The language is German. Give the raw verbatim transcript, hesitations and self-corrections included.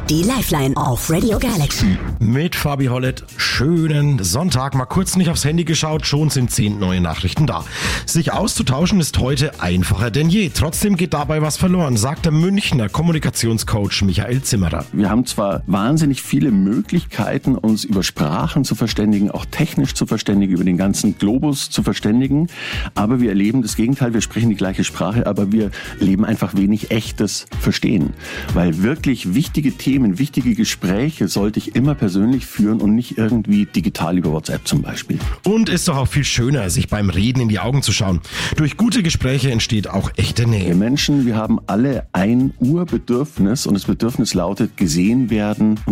Die Lifeline auf Radio Galaxy. Mit Fabi Hollett. Schönen Sonntag. Mal kurz nicht aufs Handy geschaut, schon sind zehn neue Nachrichten da. Sich auszutauschen ist heute einfacher denn je. Trotzdem geht dabei was verloren, sagt der Münchner Kommunikationscoach Michael Zimmerer. Wir haben zwar wahnsinnig viele Möglichkeiten, uns über Sprachen zu verständigen, auch technisch zu verständigen, über den ganzen Globus zu verständigen, aber wir erleben das Gegenteil. Wir sprechen die gleiche Sprache, aber wir erleben einfach wenig echtes Verstehen. Weil wirklich wichtige Themen, wichtige Gespräche sollte ich immer persönlich führen und nicht irgendwie digital über WhatsApp zum Beispiel. Und ist doch auch viel schöner, sich beim Reden in die Augen zu schauen. Durch gute Gespräche entsteht auch echte Nähe. Wir Menschen, wir haben alle ein Urbedürfnis und das Bedürfnis lautet, gesehen werden und